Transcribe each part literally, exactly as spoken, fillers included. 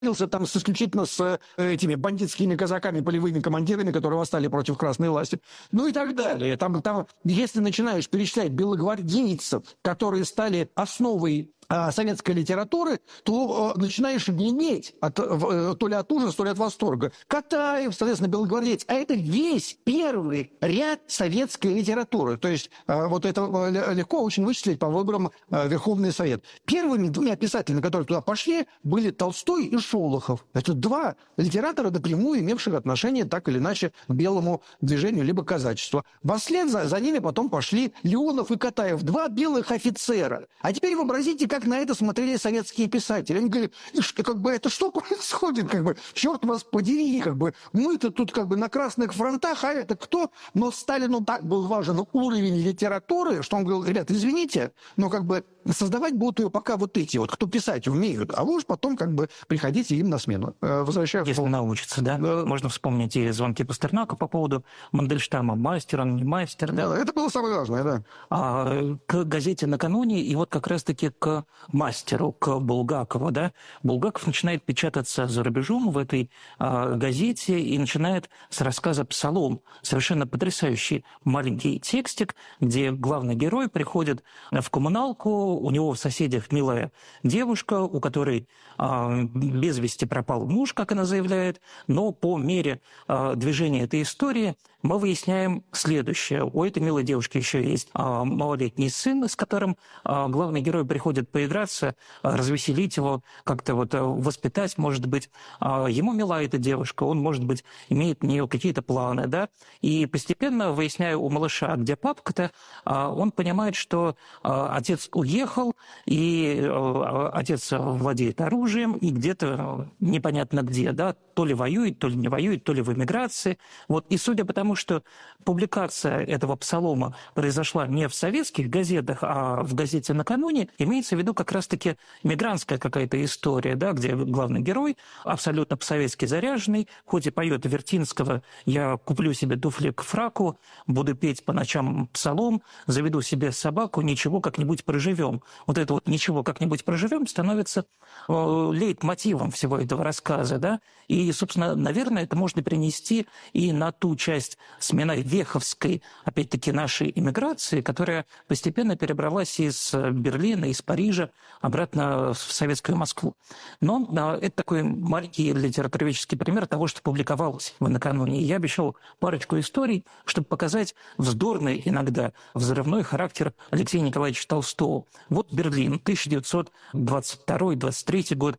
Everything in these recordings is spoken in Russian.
там с исключительно с э, этими бандитскими казаками, полевыми командирами, которые восстали против красной власти, ну и так далее. Там, там, если начинаешь перечислять белогвардейцев, которые стали основой э, советской литературы, то э, начинаешь гнеметь от, э, то ли от ужаса, то ли от восторга. Катаев, соответственно, белогвардеец. А это весь первый ряд советской литературы. То есть э, вот это э, легко очень вычислить по выборам э, Верховный Совет. Первыми двумя писателями, которые туда пошли, были Толстой и Шолохов. Это два литератора, напрямую имевших отношение так или иначе к белому движению либо казачеству. Вслед за, за ними потом пошли Леонов и Катаев, два белых офицера. А теперь вообразите, как на это смотрели советские писатели. Они говорили, как бы, это что происходит? Как бы, черт вас подери, как бы, мы-то тут как бы на красных фронтах, а это кто? Но Сталину так был важен уровень литературы, что он говорил, ребят, извините, но как бы создавать будут ее пока вот эти вот, кто писать умеют, а вы уж потом как бы приходите им на смену. Возвращаюсь. Если научиться, да? да. Можно вспомнить и звонки Пастернака по поводу Мандельштама. Мастер, он не мастер, да? Да, это было самое важное, да. А, к газете «Накануне» и вот как раз-таки к мастеру, к Булгакову, да? Булгаков начинает печататься за рубежом в этой а, газете и начинает с рассказа «Псалом». Совершенно потрясающий маленький текстик, где главный герой приходит в коммуналку, у него в соседях милая девушка, у которой а, без вести пропал муж, как она заявляет, но по мере а, движения этой истории мы выясняем следующее. У этой милой девушки еще есть а, малолетний сын, с которым а, главный герой приходит поиграться, а, развеселить его, как-то вот а, воспитать, может быть. А, ему мила эта девушка, он, может быть, имеет на нее какие-то планы, да, и постепенно, выясняя у малыша, где папка-то, а, он понимает, что а, отец уехал, и а, отец владеет оружием, и где-то непонятно где, да, то ли воюет, то ли не воюет, то ли в эмиграции. Вот. И судя по тому, что публикация этого псалома произошла не в советских газетах, а в газете «Накануне», имеется в виду как раз-таки мигрантская какая-то история, да, где главный герой абсолютно по-советски заряженный, хоть и поет Вертинского «Я куплю себе туфли к фраку, буду петь по ночам псалом, заведу себе собаку, ничего, как-нибудь проживем». Вот это вот «ничего, как-нибудь проживем» становится э, лейтмотивом всего этого рассказа, да, и, собственно, наверное, это можно перенести и на ту часть смена веховской, опять-таки, нашей иммиграции, которая постепенно перебралась из Берлина, из Парижа обратно в советскую Москву. Но да, это такой маленький литературоведческий пример того, что публиковалось в «Накануне». И я обещал парочку историй, чтобы показать вздорный, иногда взрывной характер Алексея Николаевича Толстого. Вот Берлин, тысяча девятьсот двадцать второй — двадцать третий год,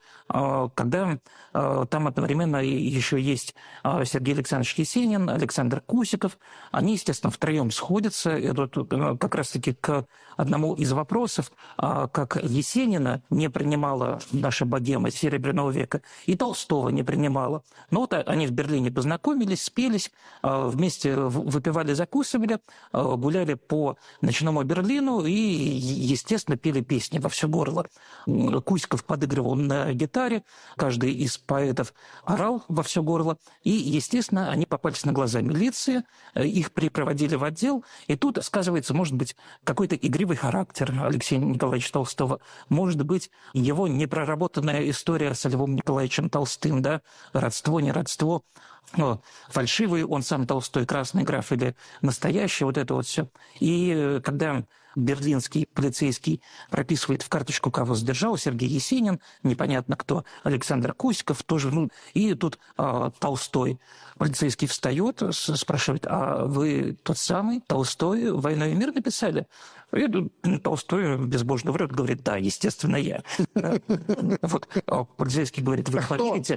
когда там одновременно еще есть Сергей Александрович Есенин, Александр Кусиков. Они, естественно, втроем сходятся. Это как раз-таки к одному из вопросов, как Есенина не принимала наша богема Серебряного века, и Толстого не принимала. Но вот они в Берлине познакомились, спелись, вместе выпивали, закусывали, гуляли по ночному Берлину и, естественно, пели песни во все горло. Кусиков подыгрывал на гитаре, каждый из поэтов орал во все горло, и, естественно, они попались на глаза милиции, их припроводили в отдел, и тут сказывается, может быть, какой-то игривый характер Алексея Николаевича Толстого, может быть, его непроработанная история с Львом Николаевичем Толстым, да, родство, не родство, фальшивый он сам Толстой, красный граф или настоящий, вот это вот все. И когда берлинский полицейский прописывает в карточку, кого задержал, Сергей Есенин, непонятно кто, Александр Кусиков тоже, ну, и тут а, Толстой. Полицейский встает, спрашивает, а вы тот самый Толстой «Войну и мир» написали? И Толстой безбожно врет, говорит, да, естественно, я. Вот полицейский говорит, вы поверите,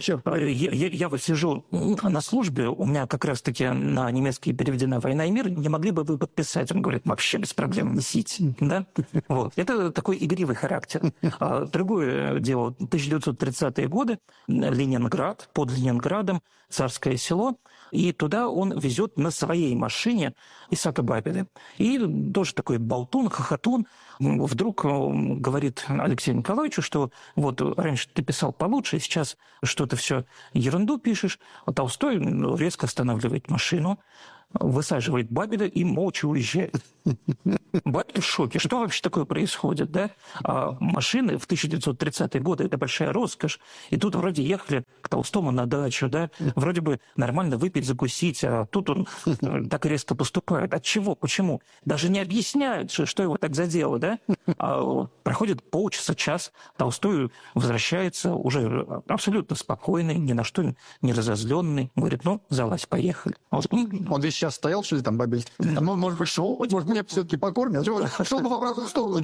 я вот сижу на службе, у меня как раз-таки на немецкий переведена «Война и мир», не могли бы вы подписать? Он говорит, вообще без проблем, несите. Да? Вот. Это такой игривый характер. Другое дело, тысяча девятьсот тридцатые годы, Ленинград, под Ленинградом, Царское село, и туда он везет на своей машине Исаака Бабеля. И тоже такой болтун, хохотун, вдруг говорит Алексею Николаевичу, что вот раньше ты писал получше, сейчас что-то все ерунду пишешь. А Толстой резко останавливает машину, высаживает Бабеля и молча уезжает. Бабель в шоке. Что вообще такое происходит, да? А машины в тысяча девятьсот тридцатые годы – это большая роскошь. И тут вроде ехали к Толстому на дачу, да? Вроде бы нормально выпить, закусить, а тут он так резко поступает. От чего? Почему? Даже не объясняют, что его так задело, да? А проходит полчаса, час, Толстой возвращается уже абсолютно спокойный, ни на что не разозленный. Говорит, ну, залазь, поехали. Он весь час стоял, что ли, там, Бабель? Ну, может быть, шел? Может, меня все-таки покормят? Шел бы в обратную сторону.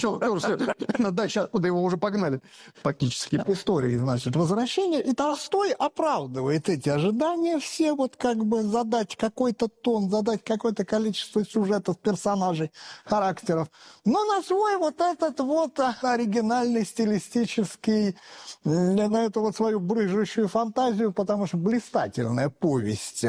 На даче, откуда его уже погнали. Фактически. Истории, значит, возвращения. И Толстой оправдывает эти ожидания все, вот как бы задать какой-то тон, задать какое-то количество сюжетов, персонажей, характеров. Но на свой вот этот вот оригинальный, стилистический, на эту вот свою брыжущую фантазию, потому что блистательная повесть,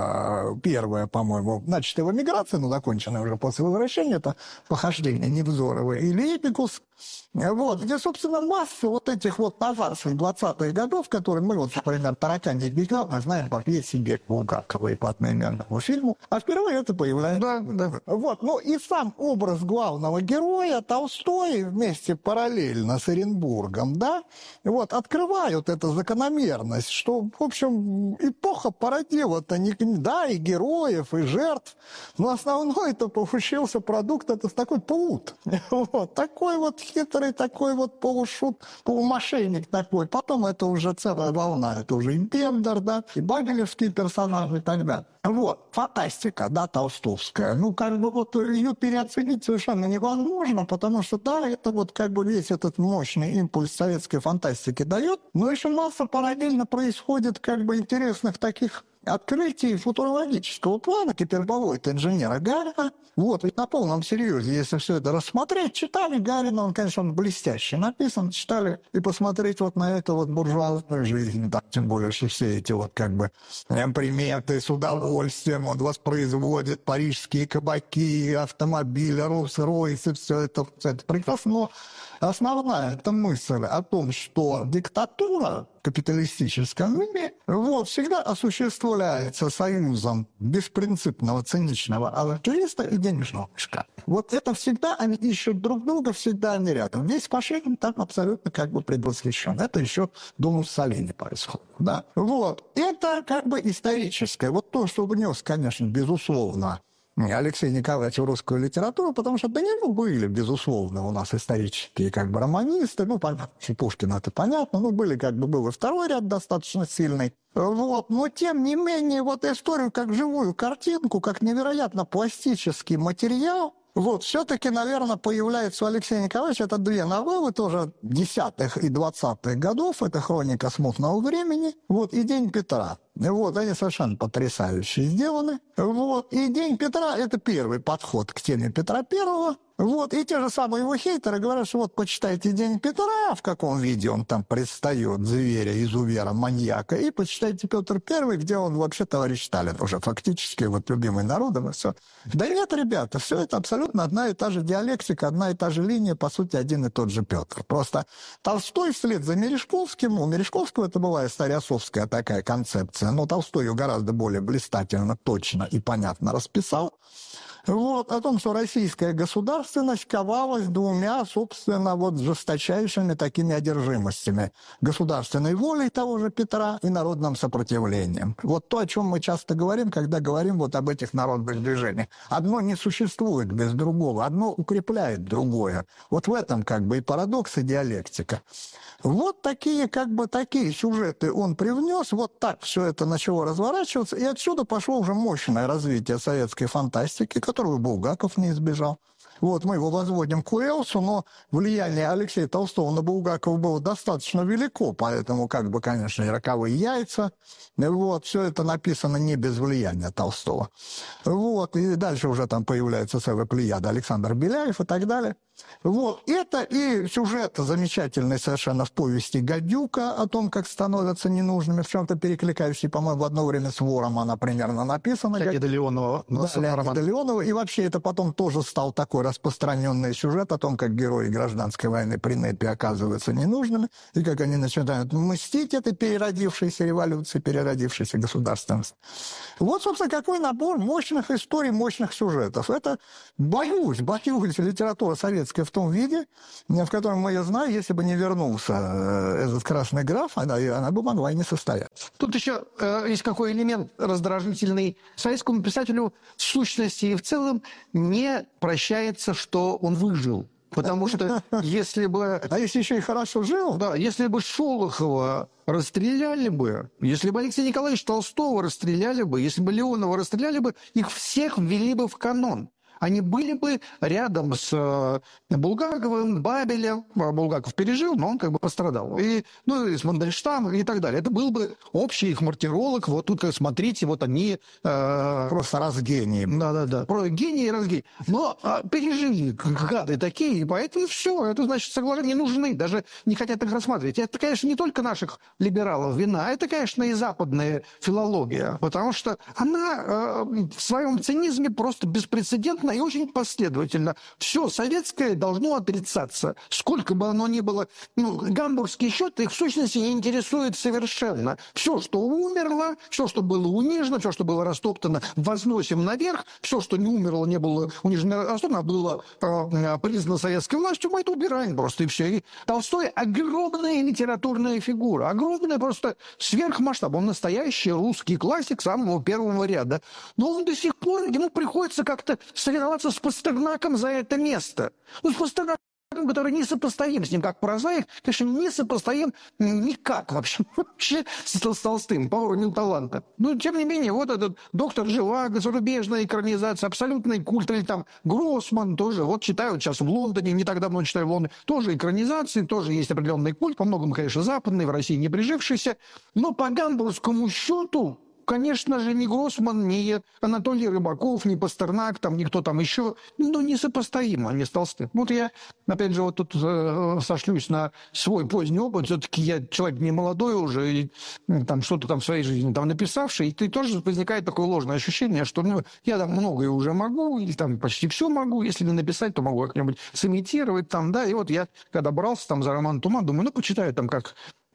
первая, по-моему, начатая в эмиграции, но законченная уже после возвращения, это «Похождение Невзорова» или «Эпикус», вот, где, собственно, масса вот этих вот новаций двадцатых годов, которые мы, вот, например, «Таракань бегал», мы знаем по пьесе Бек Булгакова и по одноименному фильму, а впервые это появляется. Да, да. Вот, ну и сам образ главного героя Толстой вместе параллельно с Оренбургом, да, вот, открывают эту закономерность, что, в общем, эпоха породила-то, не, да, и героев, и жертв, но основной-то получился продукт, это такой плут, вот, такой вот хитрый, такой вот полушут, полумошенник такой. Потом это уже целая волна, это уже император, да, и бабелевские персонажи и так далее. Вот, фантастика, да, толстовская. Ну, как бы вот ее переоценить совершенно невозможно, потому что, да, это вот как бы весь этот мощный импульс советской фантастики дает, но еще масса параллельно происходит как бы интересных таких открытий футурологического плана гиперболоида инженера Гарина. Вот, ведь на полном серьезе, если все это рассмотреть, читали Гарина, он, конечно, он блестяще написан, читали и посмотреть вот на эту вот буржуазную жизнь, да, тем более, что все эти вот как бы приметы с удовольствием он воспроизводит парижские кабаки, автомобили, Роллс-Ройсы, все это, все это прекрасно. Но основная эта мысль о том, что диктатура в капиталистическом мире вот, всегда осуществляется союзом беспринципного, циничного авантюриста и денежного мешка. Вот это всегда, они ищут друг друга, всегда они рядом. Весь фашизм там абсолютно как бы предвосхищен. Это еще до Муссолини происходит. Да? Вот. Это как бы историческое. Вот то, что внес, конечно, безусловно, Алексей Николаевич в русскую литературу, потому что до него были, безусловно, у нас исторические как бы романисты, ну, понятно, Пушкин это понятно, ну, были как бы, был и второй ряд достаточно сильный. Вот. Но, тем не менее, вот историю как живую картинку, как невероятно пластический материал, вот, все-таки, наверное, появляется у Алексея Николаевича, это две новеллы, тоже десятых и двадцатых годов, это «Хроника смутного времени», вот, и «День Петра». Вот, они совершенно потрясающе сделаны. Вот, и «День Петра» — это первый подход к теме Петра Первого. Вот, и те же самые его хейтеры говорят, что вот почитайте «День Петра», в каком виде он там предстает, зверя, изувера, маньяка, и почитайте «Петр Первый», где он вообще товарищ Сталин уже фактически, вот любимый народом и все. Да нет, ребята, все это абсолютно одна и та же диалектика, одна и та же линия, по сути, один и тот же Петр. Просто Толстой вслед за Мережковским, у Мережковского это была историосовская такая концепция, но Толстой ее гораздо более блистательно, точно и понятно расписал. Вот, о том, что российская государственность ковалась двумя, собственно, вот жесточайшими такими одержимостями. Государственной волей того же Петра и народным сопротивлением. Вот то, о чем мы часто говорим, когда говорим вот об этих народных движениях. Одно не существует без другого, одно укрепляет другое. Вот в этом как бы и парадокс, и диалектика. Вот такие, как бы, такие сюжеты он привнес, вот так все это начало разворачиваться, и отсюда пошло уже мощное развитие советской фантастики, которую Булгаков не избежал. Вот, мы его возводим к Уэллсу, но влияние Алексея Толстого на Булгакова было достаточно велико, поэтому, как бы, конечно, и «Роковые яйца», вот, все это написано не без влияния Толстого. Вот, и дальше уже там появляется целая плеяда, Александр Беляев и так далее. Вот. Это и сюжет замечательный совершенно в повести «Гадюка» о том, как становятся ненужными, в чем-то перекликающий, по-моему, в одно время с «Вором» она примерно написана. Леонида Леонова. Да, Леонида Леонова. И вообще это потом тоже стал такой распространенный сюжет о том, как герои гражданской войны при НЭПе оказываются ненужными, и как они начинают мстить этой переродившейся революции, переродившейся государственности. Вот, собственно, какой набор мощных историй, мощных сюжетов. Это, боюсь, боюсь, литература советская в том виде, в котором мы ее знаем, если бы не вернулся этот красный граф, она, она бы могла и не состояться. Тут еще э, есть какой элемент раздражительный. Советскому писателю в сущности и в целом не прощается, что он выжил. Потому что если бы... А если еще и хорошо жил? Да, если бы Шолохова расстреляли бы, если бы Алексея Николаевича Толстого расстреляли бы, если бы Леонова расстреляли бы, их всех ввели бы в канон. Они были бы рядом с э, Булгаковым, Бабелем. Булгаков пережил, но он как бы пострадал. И, ну, и с Мандельштамом и так далее. Это был бы общий их мартиролог. Вот тут, как смотрите, вот они... Э, Просто разгении. Да-да-да. Про гений и разгений. Но э, пережили гады такие, и поэтому все. Это значит, соглашения не нужны. Даже не хотят их рассматривать. Это, конечно, не только наших либералов вина. Это, конечно, и западная филология. Потому что она э, в своем цинизме просто беспрецедентна и очень последовательно. Все советское должно отрицаться. Сколько бы оно ни было... Ну, гамбургский счет их в сущности не интересует совершенно. Все, что умерло, все, что было унижено, все, что было растоптано, возносим наверх. Все, что не умерло, не было унижено, растоптано, а было э, признано советской властью, мы это убираем просто, и все. И Толстой огромная литературная фигура. Огромная просто сверхмасштаб. Он настоящий русский классик самого первого ряда. Но он до сих пор, ему приходится как-то соревноваться с Пастернаком за это место. Ну, с Пастернаком, который несопоставим с ним, как прозаик, конечно, несопоставим никак вообще, вообще с, с Толстым по уровню таланта. Но, тем не менее, вот этот доктор Живаго, зарубежная экранизация, абсолютный культ, или там Гроссман тоже, вот читают сейчас в Лондоне, не так давно читаю в Лондоне, тоже экранизации, тоже есть определенный культ, по многому, конечно, западный, в России не прижившийся, но по гамбургскому счету, конечно же, ни Гроссман, ни Анатолий Рыбаков, ни Пастернак, там, никто там еще, ну, несопоставимо они с Толстым. Вот я, опять же, вот тут э, сошлюсь на свой поздний опыт. Все-таки я человек не молодой уже, и, там, что-то там в своей жизни там написавший, и ты тоже возникает такое ложное ощущение, что ну, я там многое уже могу, или там почти все могу, если не написать, то могу как-нибудь сымитировать там, да, и вот я, когда брался там за роман «Туман», думаю, ну, почитаю там, как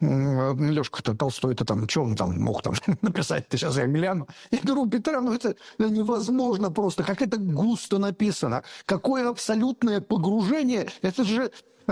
Лёшка-то Толстой-то там, что он там мог там написать-то, сейчас я гляну. Я говорю, Петра, ну это невозможно просто, как это густо написано, какое абсолютное погружение, это же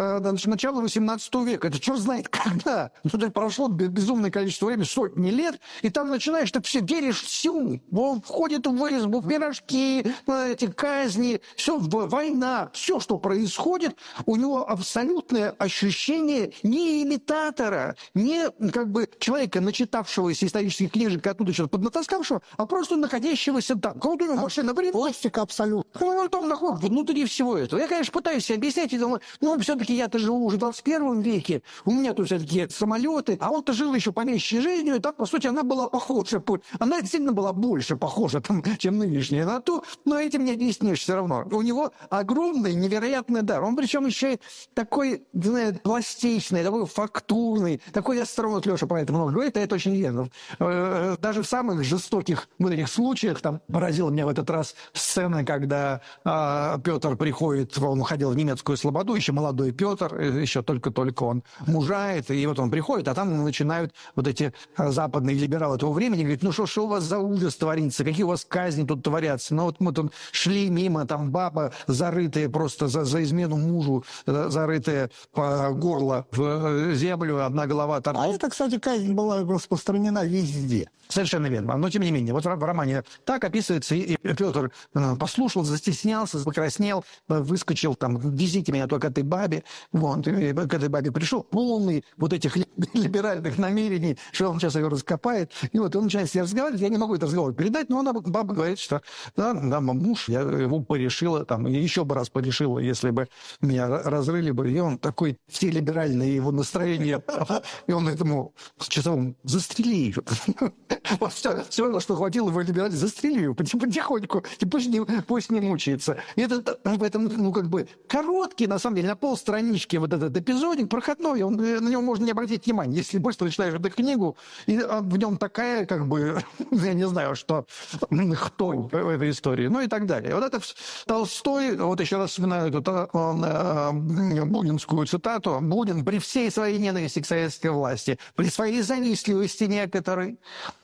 начало восемнадцатого века. Это черт знает когда. Туда прошло безумное количество времени, сотни лет, и там начинаешь, ты все веришь всю. Он входит в избу, в пирожки, эти казни, все, война, все, что происходит, у него абсолютное ощущение не имитатора, не как бы человека, начитавшегося исторических книжек, оттуда что-то поднатаскавшего, а просто находящегося там. Кого-то вообще, например, пластика абсолютно. Ну, там находится внутри всего этого. Я, конечно, пытаюсь себе объяснять, и думаю, ну, все все-таки я-то живу уже в двадцать первом веке, у меня тут все-таки самолеты, а он-то жил еще помещей жизнью, и так, по сути, она была похожа. Она действительно была больше похожа, там, чем нынешняя на ту, но этим не объяснишь все равно. У него огромный, невероятный дар. Он причем еще и такой, знаете, пластичный, такой фактурный, такой астронавт, Леша про это много говорит, а это очень верно. Даже в самых жестоких вот этих случаях, там, поразила меня в этот раз сцена, когда а, Петр приходит, он уходил в немецкую слободу, еще молодой Петр, еще только-только он мужает, и вот он приходит, а там начинают вот эти западные либералы того времени говорить, ну что, что у вас за ужас творится, какие у вас казни тут творятся, ну вот мы тут шли мимо, там баба зарытая просто за, за измену мужу, зарытая по горло в землю, одна голова торчит. А это, кстати, казнь была распространена везде. Совершенно верно. Но, тем не менее, вот в романе так описывается, и Петр послушал, застеснялся, покраснел, выскочил, там, везите меня только к этой бабе. Вот, и к этой бабе пришел, полный вот этих либеральных намерений, что он сейчас ее раскопает. И вот он начинает с ней разговаривать, я не могу этот разговор передать, но она, баба говорит, что да, да, муж, я его порешила, там, еще бы раз порешила, если бы меня разрыли бы. И он такой, все либеральные его настроения, и он этому часовому застрели. Вот все, все, что хватило, вы либерали, застрели его потихоньку, и пусть не, пусть не мучается. И это в этом, ну, как бы, короткий, на самом деле, на полстранички вот этот эпизодик, проходной, он, на него можно не обратить внимания. Если быстро читаешь эту книгу, и в нем такая, как бы, я не знаю, что кто в этой истории, ну и так далее. Вот это Толстой, вот еще раз вспоминаю эту бунинскую цитату, Бунин при всей своей ненависти к советской власти, при своей завистливости некоторой,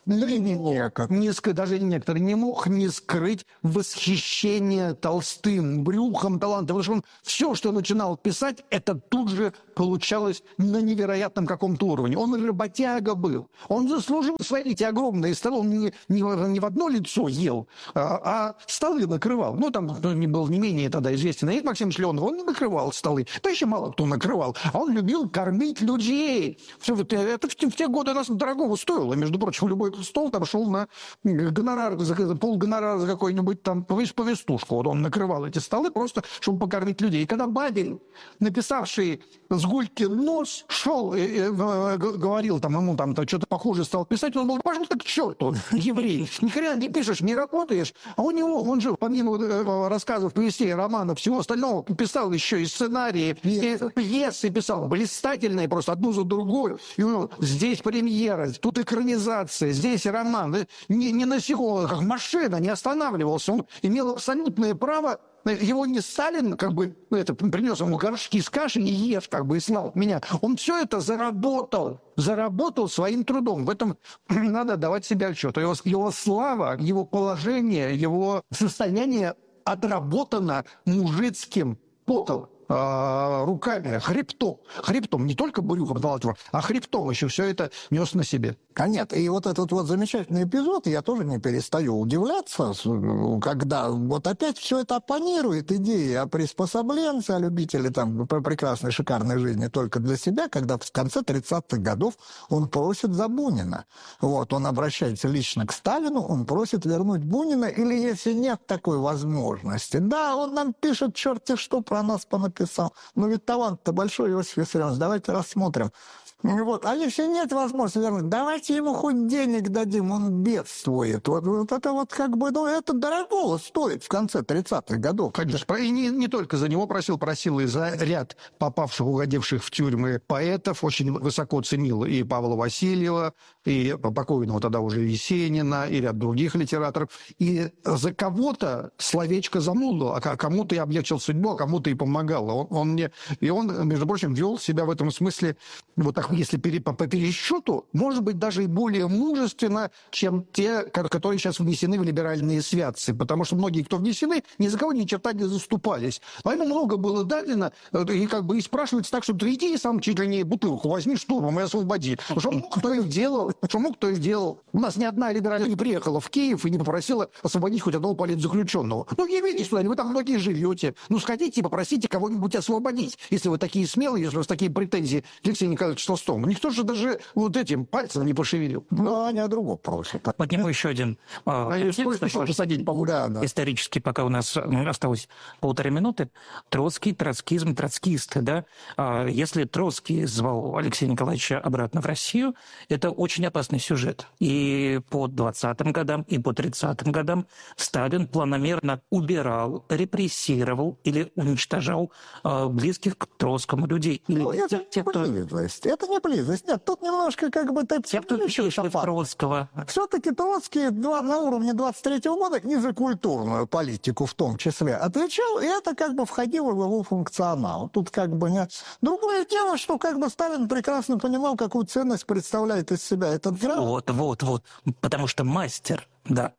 не, даже некоторые не мог не скрыть восхищение Толстым, брюхом таланта, потому что он все, что начинал писать, это тут же получалось на невероятном каком-то уровне. Он работяга был. Он заслужил свои эти огромные столы. Он не, не, не в одно лицо ел, а, а столы накрывал. Ну, там ну, не был не менее тогда известен Леонид Максимович Леонов. Он не накрывал столы. Да еще мало кто накрывал. А он любил кормить людей. Все, это в, в те годы нас дорогого стоило. Между прочим, любой стол там шел на гонорар, полгонорара за какой-нибудь там повестушку. Вот он накрывал эти столы просто, чтобы покормить людей. И когда Бабель, написавший «Сгулькин нос», шел и, и, говорил там, ему там что-то похожее стал писать, он был, пошел так к черту, еврей. Ни хрена не пишешь, не работаешь. А у него, он же, помимо рассказов, повестей, романов, всего остального, писал еще и сценарии, и пьесы писал, блистательные просто, одну за другой. И у него здесь премьера, тут экранизация, здесь роман. Не, не на секунду, как машина, не останавливался. Он имел абсолютное право. Его не Сталин, как бы, это, принес ему горшки с кашей и ешь, как бы, и слал меня. Он все это заработал, заработал своим трудом. В этом надо давать себе отчет. Его, его слава, его положение, его состояние отработано мужицким потом. Руками, хребтом. Хребтом, не только брюхом, а хребтом еще все это нес на себе. Нет, и вот этот вот замечательный эпизод, я тоже не перестаю удивляться, когда вот опять все это оппонирует идеи о приспособленце, о любителе там прекрасной, шикарной жизни только для себя, когда в конце тридцатых годов он просит за Бунина. Вот, он обращается лично к Сталину, он просит вернуть Бунина, или если нет такой возможности. Да, он нам пишет черти что про нас понаписал. Писал. Но ведь талант-то большой, Иосиф Виссарионович, давайте рассмотрим. Вот. А если нет возможности вернуть, давайте ему хоть денег дадим, он бедствует. Вот, вот это вот как бы, ну, это дорого стоит в конце тридцатых годов. Конечно. И не, не только за него просил, просил и за ряд попавших, угодивших в тюрьмы поэтов, очень высоко ценил и Павла Васильева, и покойного тогда уже Есенина, и ряд других литераторов. И за кого-то словечко замолвил, а кому-то и облегчил судьбу, а кому-то и помогал. Он, он мне, и он, между прочим, вел себя в этом смысле вот так, если пере, по, по пересчету, может быть, даже и более мужественно, чем те, которые сейчас внесены в либеральные святцы. Потому что многие, кто внесены, ни за кого ни черта не заступались. А ему много было дадено, и как бы и спрашивается так, что ты иди и сам чуть ли не бутылку возьми штурмом и освободи. Что мог, кто их делал? Что мог, кто их делал? У нас ни одна либеральная не приехала в Киев и не попросила освободить хоть одного политзаключенного. Ну, явитесь туда, вы там многие живете. Ну, сходите и попросите кого-нибудь освободить, если вы такие смелые, если у вас такие претензии к Алексею Николаевичу Толстому. Никто же даже вот этим пальцем не пошевелил. Ну, они о другом просят. Подниму еще один а, текст, еще посадить по да, да. исторически, пока у нас осталось полторы минуты. Троцкий, троцкизм, троцкисты. Да? Если Троцкий звал Алексея Николаевича обратно в Россию, это очень опасный сюжет. И по двадцатым годам, и по тридцатым годам Сталин планомерно убирал, репрессировал или уничтожал близких к Троцкому людей. Или ну, это, те, кто... это не близость. Нет, тут немножко как бы... Те, кто еще Троцкого. Все-таки Троцкий на уровне двадцать третьего года и за культурную политику в том числе отвечал, и это как бы входило в его функционал. Тут как бы нет... Другое дело, что как бы Сталин прекрасно понимал, какую ценность представляет из себя этот герой. Вот, вот, вот. Потому что мастер, да,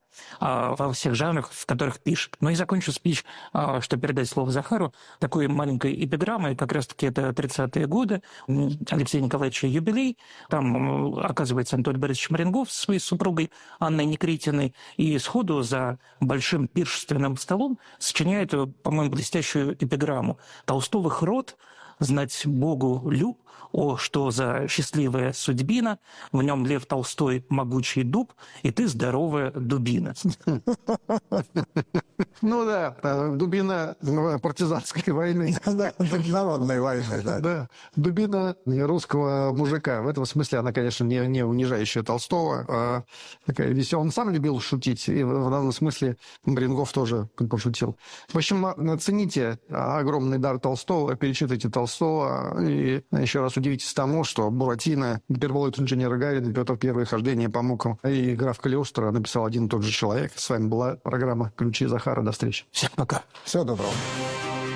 во всех жанрах, в которых пишет. Ну и закончу спич, что передать слово Захару, такой маленькой эпиграммой, как раз-таки это тридцатые годы, Алексея Николаевича юбилей, там оказывается Анатолий Борисович Маренгов со своей супругой Анной Никритиной, и сходу за большим пиршественным столом сочиняет, по-моему, блестящую эпиграмму. «Толстовых род знать Богу лю, о, что за счастливая судьбина, в нем Лев Толстой могучий дуб, и ты здоровая дубина». Ну да, э, дубина э, партизанской войны. Да, международной войны, да. Да, дубина русского мужика. В этом смысле она, конечно, не, не унижающая Толстого, а такая веселая. Он сам любил шутить, и в данном смысле Марингов тоже пошутил. В общем, оцените огромный дар Толстого, перечитайте Толстого, и еще раз удивитесь тому, что Буратино, Гиперболоид инженера Гарина, Петр Первый, Хождение по мукам и граф Калиостро написал один и тот же человек. С вами была программа «Ключи Захара». До встречи. Всем пока. Всего доброго.